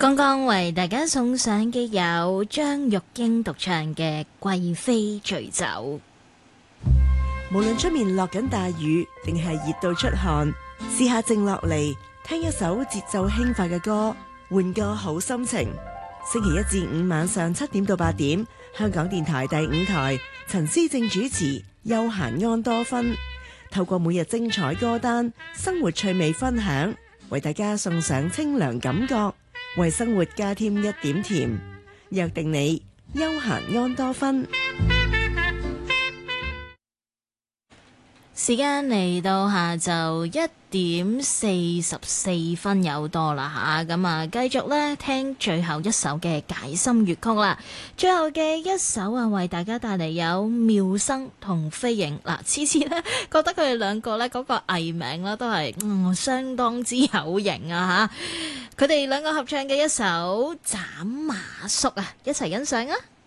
剛剛為大家送上嘅有張玉京獨唱嘅《貴妃醉酒》。 無論出面落緊大雨，定係熱到出汗，試下靜落嚟，聽一首節奏輕快嘅歌，換個好心情。星期一至五晚上7點到8點，香港電台第5台，陳思正主持，休閒安多芬。透過每日精彩歌單、生活趣味分享，為大家送上清涼感覺，為生活加添一點甜。約定你，休閒安多芬。 時間嚟到下晝1:44有多啦吓，咁啊繼續咧聽最後一首嘅解心粵曲啦。最後嘅一首啊，為大家帶嚟有妙生同飛影嗱，次次咧覺得佢哋兩個咧嗰個藝名啦都係相當之有型啊吓。佢哋兩個合唱嘅一首《斬馬謖》啊，一齊欣賞啊！